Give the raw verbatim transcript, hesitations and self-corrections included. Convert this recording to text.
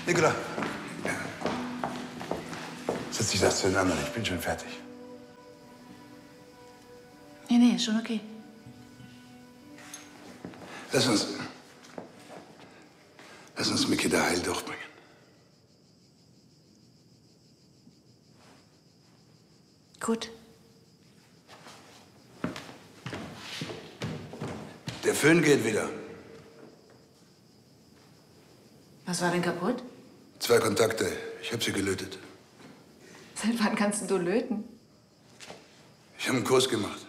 Nicola. Setz dich das zu den anderen. Ich bin schon fertig. Nee, nee, ist schon okay. Lass uns... Lass uns Micky da heil durchbringen. Gut. Der Föhn geht wieder. Was war denn kaputt? Zwei Kontakte. Ich habe sie gelötet. Seit wann kannst du löten? Ich habe einen Kurs gemacht.